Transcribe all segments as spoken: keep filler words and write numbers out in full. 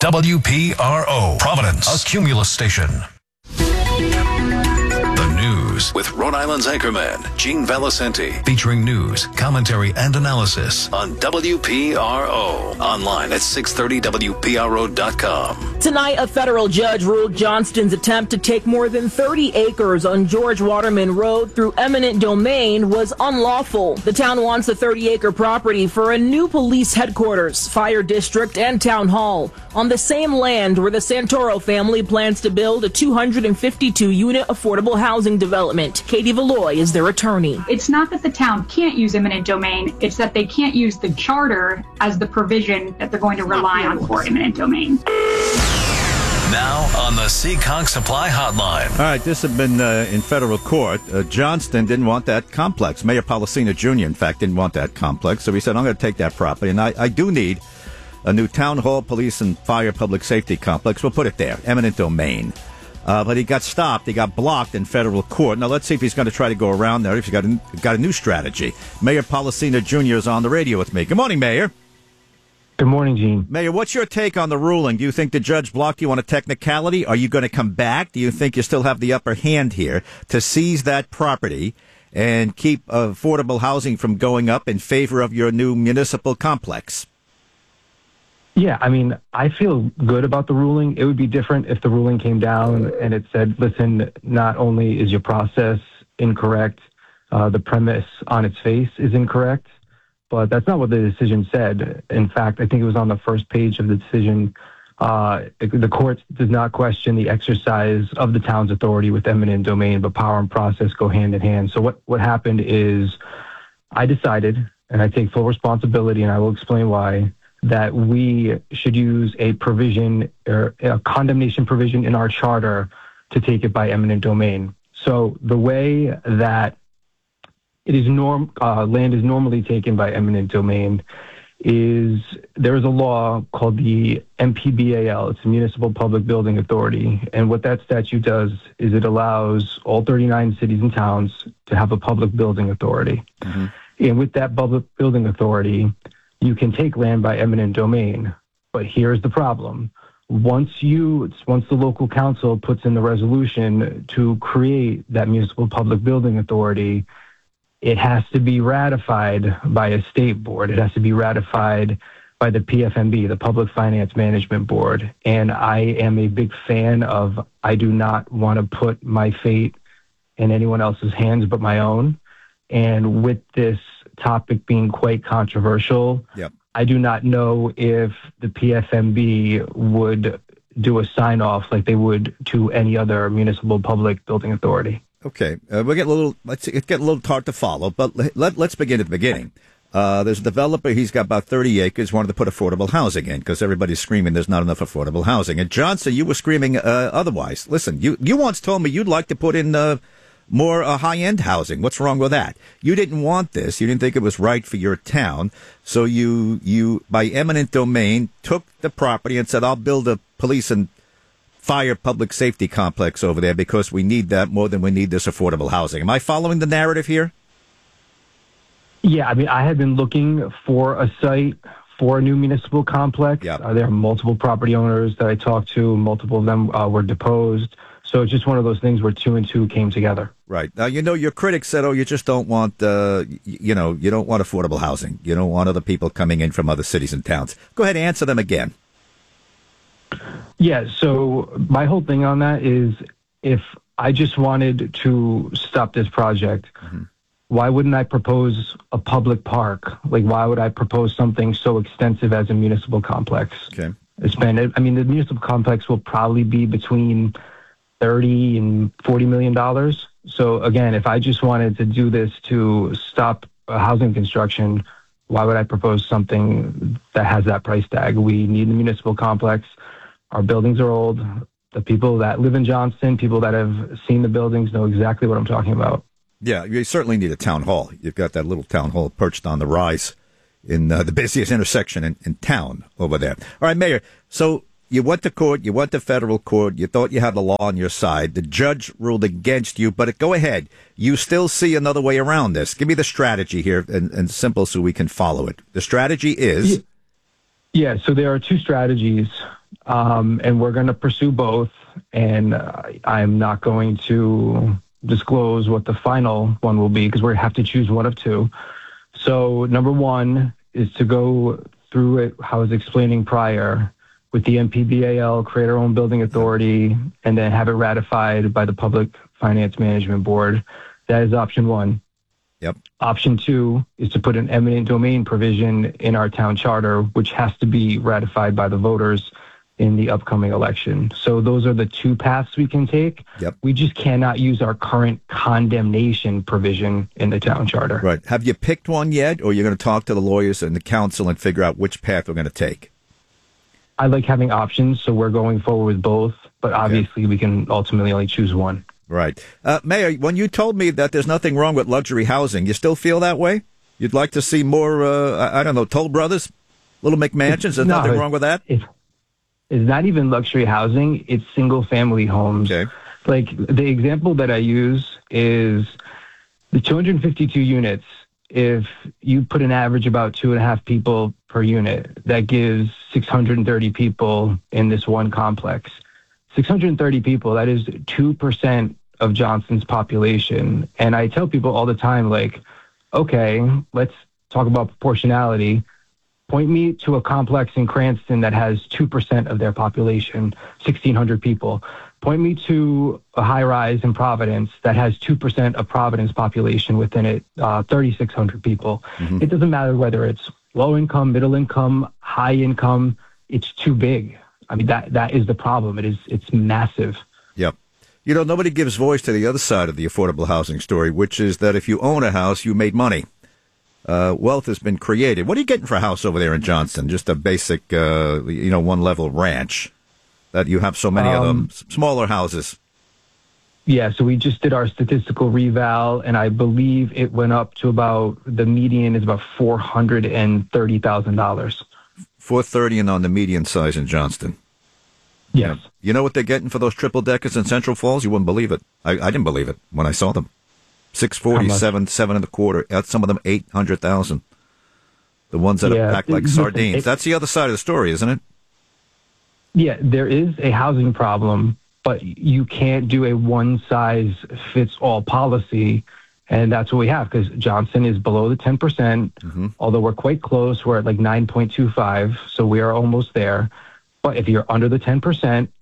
W P R O, Providence, a Cumulus station. The news with Rhode Island's anchorman, Gene Valicenti. Featuring news, commentary, and analysis on W P R O. Online at six thirty W P R O dot com. Tonight, a federal judge ruled Johnston's attempt to take more than thirty acres on George Waterman Road through eminent domain was unlawful. The town wants the thirty-acre property for a new police headquarters, fire district, and town hall on the same land where the Santoro family plans to build a two hundred fifty-two unit affordable housing development. Katie Valoy is their attorney. It's not that the town can't use eminent domain, it's that they can't use the charter as the provision that they're going to rely on for eminent domain. Now on the Seekonk Supply Hotline. All right, this has been uh, in federal court. Uh, Johnston didn't want that complex. Mayor Policina Junior, in fact, didn't want that complex. So he said, I'm going to take that property. And I, I do need a new town hall, police, and fire public safety complex. We'll put it there, eminent domain. Uh, but he got stopped. He got blocked in federal court. Now, let's see if he's going to try to go around there, if he's got a, got a new strategy. Mayor Policina Junior is on the radio with me. Good morning, Mayor. Good morning, Gene. Mayor, what's your take on the ruling? Do you think the judge blocked you on a technicality? Are you going to come back? Do you think you still have the upper hand here to seize that property and keep affordable housing from going up in favor of your new municipal complex? Yeah, I mean, I feel good about the ruling. It would be different if the ruling came down and it said, listen, not only is your process incorrect, uh, the premise on its face is incorrect. But that's not what the decision said. In fact, I think it was on the first page of the decision. Uh, the court does not question the exercise of the town's authority with eminent domain, but power and process go hand in hand. So what, what happened is I decided, and I take full responsibility, and I will explain why, that we should use a provision or a condemnation provision in our charter to take it by eminent domain. So the way that it is norm uh, land is normally taken by eminent domain is there is a law called the M P B A L. It's the Municipal Public Building Authority. And what that statute does is it allows all thirty-nine cities and towns to have a public building authority. Mm-hmm. And with that public building authority, you can take land by eminent domain. But here's the problem. Once you, once the local council puts in the resolution to create that municipal public building authority, it has to be ratified by a state board. It has to be ratified by the P F M B, the Public Finance Management Board. And I am a big fan of, I do not want to put my fate in anyone else's hands but my own. And with this topic being quite controversial, yep. I do not know if the P F M B would do a sign-off like they would to any other municipal public building authority. Okay, uh, we'll get a little. Let's it get a little hard to follow, but let, let, let's begin at the beginning. Uh, there's a developer. He's got about thirty acres. Wanted to put affordable housing in because everybody's screaming there's not enough affordable housing. And Johnson, you were screaming uh, otherwise. Listen, you you once told me you'd like to put in uh, more uh, high-end housing. What's wrong with that? You didn't want this. You didn't think it was right for your town. So you you by eminent domain took the property and said, "I'll build a police and fire public safety complex over there because we need that more than we need this affordable housing." Am I following the narrative here? Yeah, I mean, I have been looking for a site for a new municipal complex. Yep. Uh, there are multiple property owners that I talked to. Multiple of them uh, were deposed. So it's just one of those things where two and two came together. Right. Now, you know, your critics said, oh, you just don't want, uh, you know, you don't want affordable housing. You don't want other people coming in from other cities and towns. Go ahead and answer them again. Yeah, so my whole thing on that is if I just wanted to stop this project, mm-hmm. why wouldn't I propose a public park? Like, why would I propose something so extensive as a municipal complex? Okay. Spend, I mean, the municipal complex will probably be between thirty and forty million dollars. So again, if I just wanted to do this to stop housing construction, why would I propose something that has that price tag? We need the municipal complex. Our buildings are old. The people that live in Johnston, people that have seen the buildings know exactly what I'm talking about. Yeah, you certainly need a town hall. You've got that little town hall perched on the rise in uh, the busiest intersection in, in town over there. All right, Mayor, so you went to court, you went to federal court, you thought you had the law on your side. The judge ruled against you, but go ahead. You still see another way around this. Give me the strategy here, and, and simple so we can follow it. The strategy is... Yeah, so there are two strategies um, and we're going to pursue both. And uh, I'm not going to disclose what the final one will be because we have to choose one of two. So number one is to go through it, how I was explaining prior, with the M P B A L, create our own building authority, and then have it ratified by the Public Finance Management Board. That is option one. Yep. Option two is to put an eminent domain provision in our town charter, which has to be ratified by the voters in the upcoming election. So those are the two paths we can take. Yep. We just cannot use our current condemnation provision in the town charter. Right. Have you picked one yet, or you're going to talk to the lawyers and the council and figure out which path we're going to take? I like having options, so we're going forward with both, but obviously okay. we can ultimately only choose one. Right. Uh, Mayor, when you told me that there's nothing wrong with luxury housing, you still feel that way? You'd like to see more, uh, I don't know, Toll Brothers, Little McMansions? There's no, nothing wrong with that? It's, it's not even luxury housing. It's single-family homes. Okay. Like, the example that I use is the two hundred fifty-two units. If you put an average about two and a half people per unit, that gives six hundred thirty people in this one complex. six hundred thirty people, that is two percent of Johnston's population. And I tell people all the time, like, okay, let's talk about proportionality. Point me to a complex in Cranston that has two percent of their population, sixteen hundred people. Point me to a high-rise in Providence that has two percent of Providence population within it, uh, thirty-six hundred people. Mm-hmm. It doesn't matter whether it's low income, middle income, high income, it's too big. I mean, that that is the problem. It is, it's massive. Yep. You know, nobody gives voice to the other side of the affordable housing story, which is that if you own a house, you made money. Uh, wealth has been created. What are you getting for a house over there in Johnston? Just a basic, uh, you know, one-level ranch that you have so many um, of them, S- smaller houses. Yeah, so we just did our statistical reval, and I believe it went up to about, the median is about four hundred thirty thousand dollars. four thirty and on the median size in Johnston. Yes. You know, you know what they're getting for those triple deckers in Central Falls? You wouldn't believe it. I, I didn't believe it when I saw them. Six forty, seven, seven and a quarter. Some of them eight hundred thousand. The ones that yeah, are packed like sardines. It, That's the other side of the story, isn't it? Yeah, there is a housing problem, but you can't do a one-size-fits-all policy, and that's what we have, because Johnston is below the ten percent, mm-hmm. although we're quite close. We're at like nine point two five, so we are almost there. But if you're under the ten percent,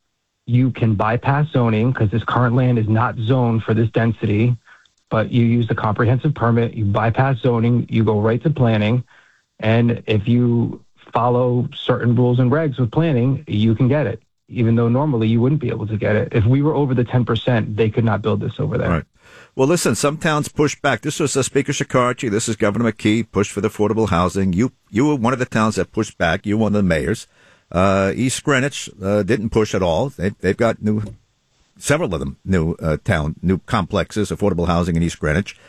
you can bypass zoning, because this current land is not zoned for this density, but you use the comprehensive permit, you bypass zoning, you go right to planning, and if you follow certain rules and regs with planning, you can get it, even though normally you wouldn't be able to get it. If we were over the ten percent, they could not build this over there. Right. Well, listen, some towns push back. This was uh, Speaker Shekarchi. This is Governor McKee, pushed for the affordable housing. You you were one of the towns that pushed back. You were one of the mayors. Uh, East Greenwich uh, didn't push at all. They, they've got new, several of them, new uh, town, new complexes, affordable housing in East Greenwich.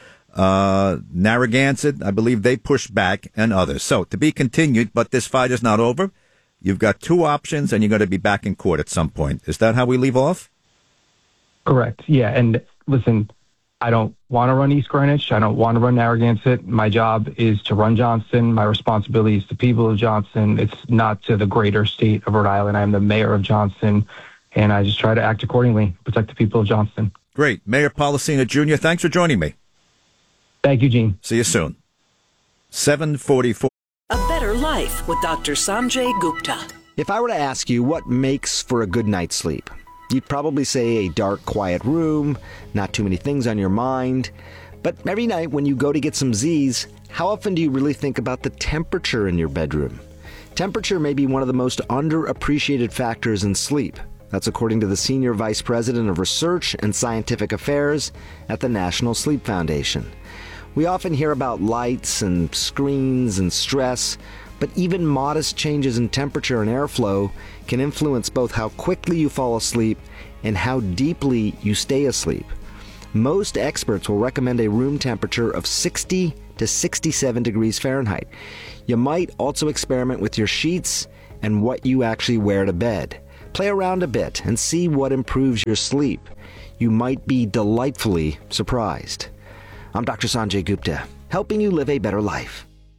Uh, Narragansett, I believe they pushed back, and others. So to be continued, but this fight is not over. You've got two options, and you're going to be back in court at some point. Is that how we leave off? Correct. Yeah. And listen, I don't want to run East Greenwich. I don't want to run Narragansett. My job is to run Johnston. My responsibility is to people of Johnston. It's not to the greater state of Rhode Island. I am the mayor of Johnston, and I just try to act accordingly, protect the people of Johnston. Great. Mayor Policina Junior, thanks for joining me. Thank you, Gene. See you soon. seven forty-four. A Better Life with Doctor Sanjay Gupta. If I were to ask you what makes for a good night's sleep, you'd probably say a dark, quiet room, not too many things on your mind. But every night when you go to get some Z's, how often do you really think about the temperature in your bedroom? Temperature may be one of the most underappreciated factors in sleep. That's according to the Senior Vice President of Research and Scientific Affairs at the National Sleep Foundation. We often hear about lights and screens and stress, but even modest changes in temperature and airflow can influence both how quickly you fall asleep and how deeply you stay asleep. Most experts will recommend a room temperature of sixty to sixty-seven degrees Fahrenheit. You might also experiment with your sheets and what you actually wear to bed. Play around a bit and see what improves your sleep. You might be delightfully surprised. I'm Doctor Sanjay Gupta, helping you live a better life.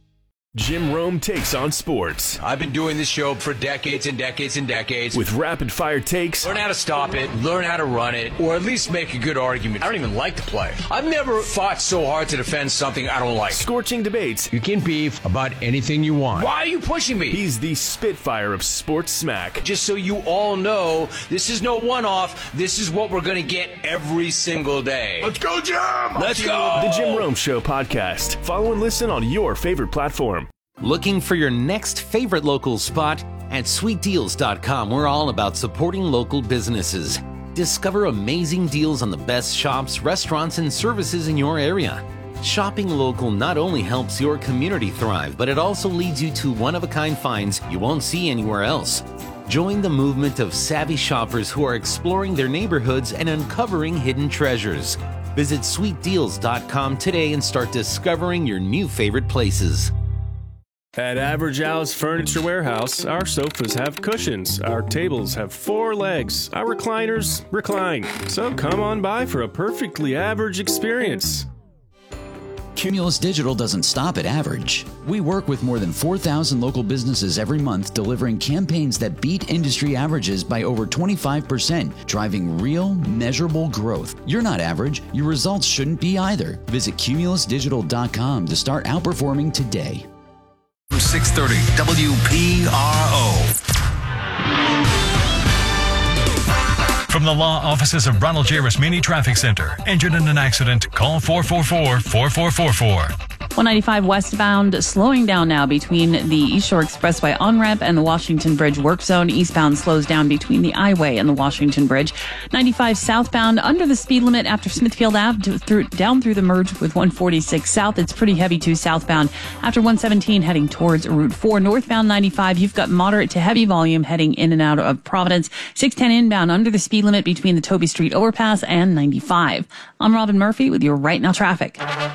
Jim Rome takes on sports. I've been doing this show for decades and decades and decades. With rapid-fire takes. Learn how to stop it, learn how to run it, or at least make a good argument. I don't even like to play. I've never fought so hard to defend something I don't like. Scorching debates. You can beef about anything you want. Why are you pushing me? He's the Spitfire of sports smack. Just so you all know, this is no one-off. This is what we're going to get every single day. Let's go, Jim! Let's go! The Jim Rome Show podcast. Follow and listen on your favorite platform. Looking for your next favorite local spot? At sweet deals dot com, we're all about supporting local businesses. Discover amazing deals on the best shops, restaurants, and services in your area. Shopping local not only helps your community thrive, but it also leads you to one-of-a-kind finds you won't see anywhere else. Join the movement of savvy shoppers who are exploring their neighborhoods and uncovering hidden treasures. Visit sweet deals dot com today and start discovering your new favorite places. At Average Al's Furniture Warehouse, our sofas have cushions, our tables have four legs, our recliners recline. So come on by for a perfectly average experience. Cumulus Digital doesn't stop at average. We work with more than four thousand local businesses every month, delivering campaigns that beat industry averages by over twenty-five percent, driving real, measurable growth. You're not average. Your results shouldn't be either. Visit cumulus digital dot com to start outperforming today. six thirty W P R O. From the law offices of Ronald J. Rasmini Traffic Center. Injured in an accident? Call four four four, four four four four. one ninety-five westbound slowing down now between the East Shore Expressway on-ramp and the Washington Bridge work zone. Eastbound slows down between the I-Way and the Washington Bridge. ninety-five southbound under the speed limit after Smithfield Avenue through, down through the merge with one forty-six south. It's pretty heavy too southbound after one seventeen heading towards Route four. Northbound ninety-five, you've got moderate to heavy volume heading in and out of Providence. six ten inbound under the speed limit between the Toby Street overpass and ninety-five. I'm Robin Murphy with your Right Now traffic.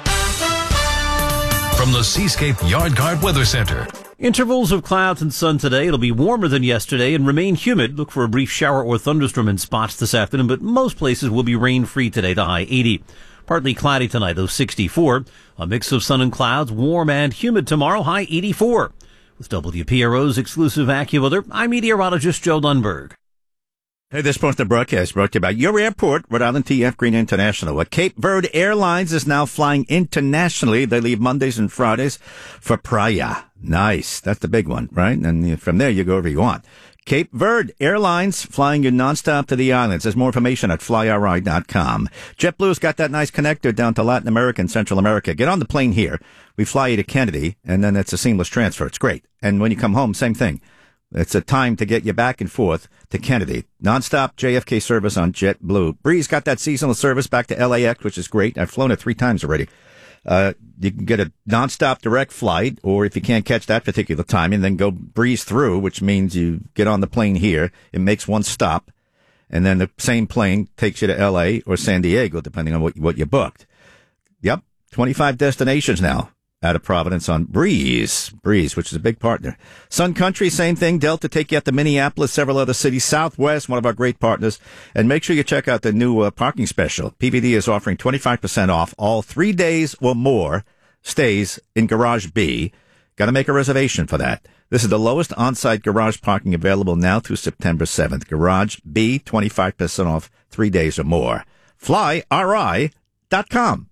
From the Seascape Yard Guard Weather Center. Intervals of clouds and sun today. It'll be warmer than yesterday and remain humid. Look for a brief shower or thunderstorm in spots this afternoon, but most places will be rain-free today, the high eighty. Partly cloudy tonight, though sixty-four. A mix of sun and clouds, warm and humid tomorrow, high eighty-four. With W P R O's exclusive AccuWeather, I'm meteorologist Joe Lundberg. Hey, this portion of the broadcast brought to you by your airport, Rhode Island T F Green International. Well, Cape Verde Airlines is now flying internationally. They leave Mondays and Fridays for Praia. Nice. That's the big one, right? And from there, you go wherever you want. Cape Verde Airlines flying you nonstop to the islands. There's more information at fly r i dot com. JetBlue's got that nice connector down to Latin America and Central America. Get on the plane here. We fly you to Kennedy, and then it's a seamless transfer. It's great. And when you come home, same thing. It's a time to get you back and forth to Kennedy. Nonstop J F K service on JetBlue. Breeze got that seasonal service back to L A X, which is great. I've flown it three times already. Uh, you can get a nonstop direct flight, or if you can't catch that particular time, and then go breeze through, which means you get on the plane here. It makes one stop, and then the same plane takes you to L A or San Diego, depending on what, what you booked. Yep, twenty-five destinations now out of Providence on Breeze. Breeze, which is a big partner. Sun Country, same thing. Delta take you out to Minneapolis, several other cities. Southwest, one of our great partners. And make sure you check out the new uh, parking special. P V D is offering twenty-five percent off all three days or more stays in Garage B. Got to make a reservation for that. This is the lowest on-site garage parking available now through September seventh. Garage B, twenty-five percent off three days or more. fly r i dot com.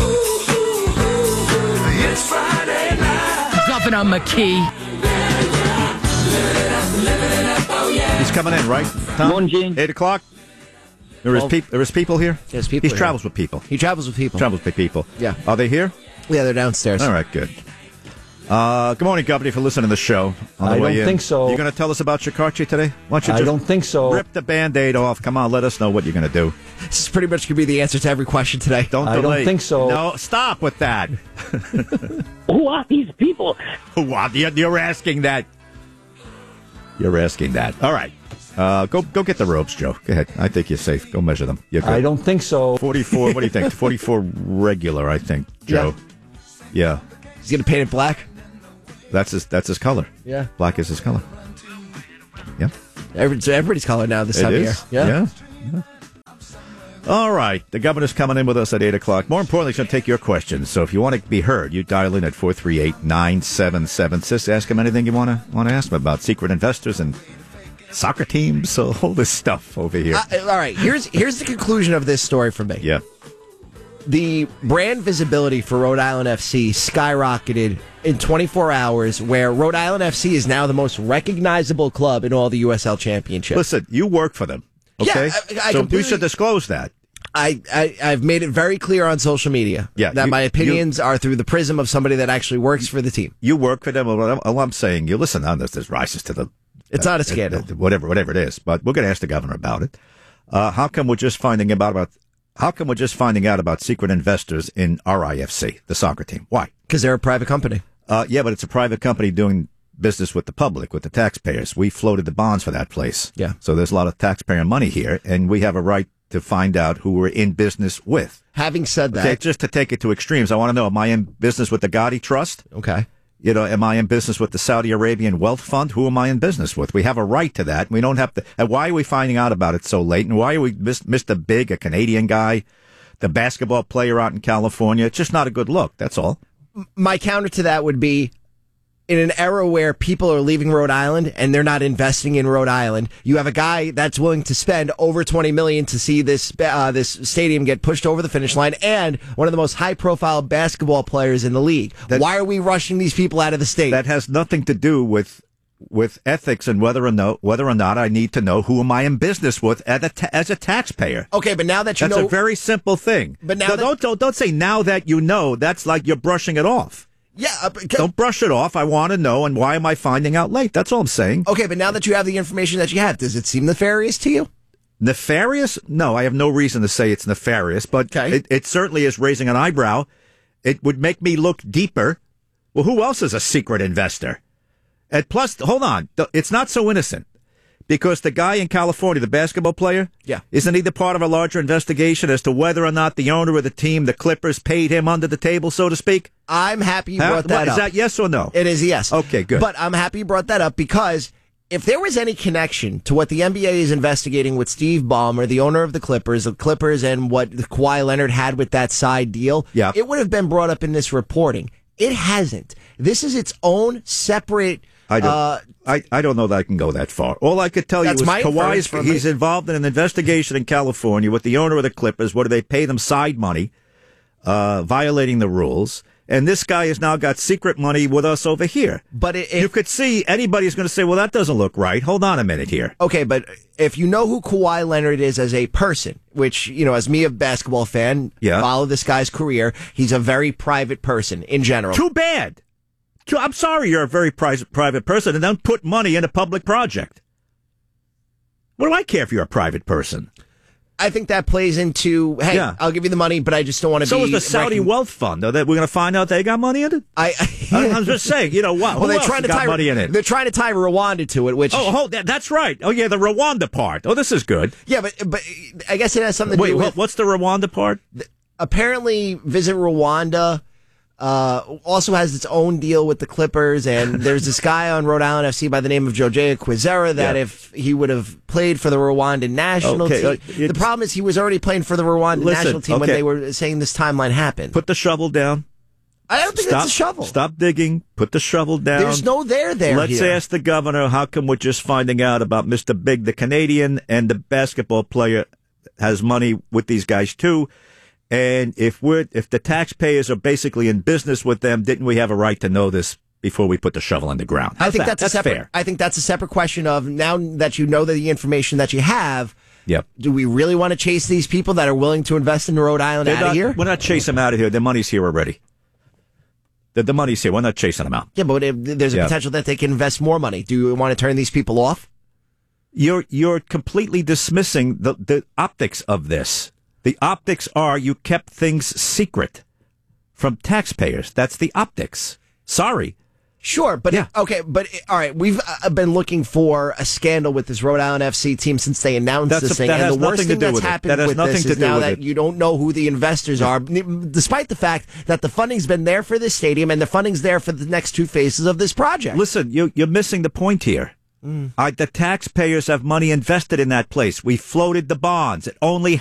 It's Friday night. Governor McKee. He's coming in, right, Tom? Morning, Gene. Eight o'clock. There is, Well- peop- there is people here? There's people He here. travels with people. He travels with people. Travels with people. Yeah. Are they here? Yeah, they're downstairs. All right, good. Uh, good morning, Governor, for listening to the show. On the I way don't in. think so. You going to tell us about Chikarchi today? Why don't you I just don't think so. Rip the Band-Aid off. Come on, let us know what you're going to do. This is pretty much going to be the answer to every question today. Don't I delay. don't think so. No, stop with that. Who are these people? Who are you? You're asking that. You're asking that. All right. Uh, go go get the ropes, Joe. Go ahead. I think you're safe. Go measure them. You're good. I don't think so. forty-four, what do you think? forty-four regular, I think, Joe. Yeah. He's going to paint it black? That's his That's his color. Yeah. Black is his color. Yeah. Every, so everybody's color now this It time is. of year. Yeah. yeah. All right. The governor's coming in with us at eight o'clock. More importantly, he's going to take your questions. So if you want to be heard, you dial in at four three eight, nine seven seven six. Ask him anything you want to want to ask him about secret investors and soccer teams. So all this stuff over here. Uh, all right. Here's here's the conclusion of this story for me. Yeah. The brand visibility for Rhode Island F C skyrocketed in twenty-four hours, where Rhode Island F C is now the most recognizable club in all the U S L championships. Listen, you work for them. Okay, yeah, I, I so you should disclose that. I, I, I've made it very clear on social media yeah, that you, my opinions you, are through the prism of somebody that actually works for the team. You work for them. All I'm, all I'm saying, you listen on this. This rises to the. It's uh, not a scandal. Uh, whatever, whatever it is, but we're going to ask the governor about it. Uh, how come we're just finding about about? How come we're just finding out about secret investors in R I F C, the soccer team? Why? Because they're a private company. Uh, yeah, but it's a private company doing business with the public, with the taxpayers. We floated the bonds for that place. Yeah. So there's a lot of taxpayer money here, and we have a right to find out who we're in business with. Having said that, okay, just to take it to extremes, I want to know: am I in business with the Gotti Trust? Okay. You know, am I in business with the Saudi Arabian Wealth Fund? Who am I in business with? We have a right to that. We don't have to. And why are we finding out about it so late? And why are we Mister Big, a Canadian guy, the basketball player out in California? It's just not a good look. That's all. My counter to that would be, in an era where people are leaving Rhode Island and they're not investing in Rhode Island, you have a guy that's willing to spend over twenty million dollars to see this uh, this stadium get pushed over the finish line, and one of the most high-profile basketball players in the league. That, Why are we rushing these people out of the state? That has nothing to do with with ethics and whether or not whether or not I need to know who am I in business with as a, ta- as a taxpayer. Okay, but now that you that's know, a very simple thing. But now no, that, don't, don't don't say now that you know. That's like you're brushing it off. Yeah, uh, don't brush it off. I want to know, and why am I finding out late? That's all I'm saying. Okay, but now that you have the information that you have, does it seem nefarious to you? Nefarious? No, I have no reason to say it's nefarious, but okay. it, it certainly is raising an eyebrow. It would make me look deeper. Well, who else is a secret investor? And plus, hold on, it's not so innocent. Because the guy in California, the basketball player, yeah. isn't he the part of a larger investigation as to whether or not the owner of the team, the Clippers, paid him under the table, so to speak? I'm happy you huh? brought that what, up. Is that yes or no? It is yes. Okay, good. But I'm happy you brought that up because if there was any connection to what the N B A is investigating with Steve Ballmer, the owner of the Clippers, the Clippers, and what Kawhi Leonard had with that side deal, yeah. it would have been brought up in this reporting. It hasn't. This is its own separate... I don't, uh, I, I don't know that I can go that far. All I could tell you is Kawhi's, he's me. involved in an investigation in California with the owner of the Clippers. What do they pay them side money, uh, violating the rules? And this guy has now got secret money with us over here. But it, you could see anybody's going to say, well, that doesn't look right. Hold on a minute here. Okay, but if you know who Kawhi Leonard is as a person, which, you know, as me, a basketball fan, yeah. follow this guy's career, he's a very private person in general. Too bad. I'm sorry you're a very private private person and don't put money in a public project. What do I care if you're a private person? I think that plays into, hey, yeah. I'll give you the money, but I just don't want to so be... So is the Saudi recon- Wealth Fund, though, that we're going to find out they got money in it? I, I, I'm just saying, you know, what? Well, who they're else trying to got tie, money in it? They're trying to tie Rwanda to it, which... Oh, hold that, that's right. Oh, yeah, the Rwanda part. Oh, this is good. Yeah, but but I guess it has something to Wait, do with... with... what's the Rwanda part? Apparently, Visit Rwanda... Uh, also has its own deal with the Clippers, and there's this guy on Rhode Island F C by the name of Jojea Quizera that yeah. if he would have played for the Rwandan national okay. team, uh, the problem is he was already playing for the Rwandan Listen, national team okay. when they were saying this timeline happened. Put the shovel down. I don't think stop, that's a shovel. Stop digging. Put the shovel down. There's no there there. Let's here. ask the governor, how come we're just finding out about Mister Big, the Canadian, and the basketball player has money with these guys too? And if we're if the taxpayers are basically in business with them, didn't we have a right to know this before we put the shovel in the ground? How's I think that? that's, that's a separate. fair. I think that's a separate question of now that you know the information that you have. Yep. Do we really want to chase these people that are willing to invest in Rhode Island They're out not, of here? We're not chasing them out of here. The money's here already. The, the money's here. We're not chasing them out. Yeah, but if there's a yeah. potential that they can invest more money. Do you want to turn these people off? You're you're completely dismissing the, the optics of this. The optics are you kept things secret from taxpayers. That's the optics. Sorry. Sure, but yeah. okay, but all right, we've uh, been looking for a scandal with this Rhode Island F C team since they announced that's this a, thing, and the worst thing that's happened that with this is now that it. you don't know who the investors are, despite the fact that the funding's been there for this stadium and the funding's there for the next two phases of this project. Listen, you, you're missing the point here. Mm. I, the taxpayers have money invested in that place. We floated the bonds. It only